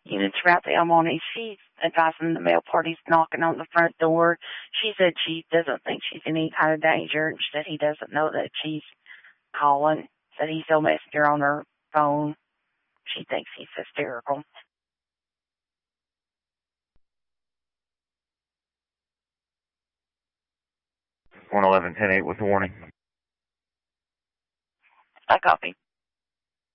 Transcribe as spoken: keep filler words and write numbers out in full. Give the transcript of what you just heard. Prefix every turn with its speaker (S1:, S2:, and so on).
S1: You know, throughout the morning, she's advising the mail party's knocking on the front door. She said she doesn't think she's in any kind of danger, and that he doesn't know that she's calling. Said he's so messenger on her phone. She thinks he's hysterical.
S2: one eleven ten eight with the warning.
S1: I copy.